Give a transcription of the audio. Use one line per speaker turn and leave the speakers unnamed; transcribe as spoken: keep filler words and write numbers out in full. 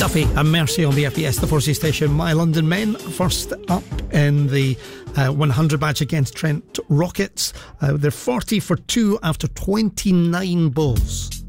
Duffy and Mercy on B F B S, the four C station. My London Men first up in the uh, one hundred match against Trent Rockets. Uh, they're forty for two after twenty-nine balls.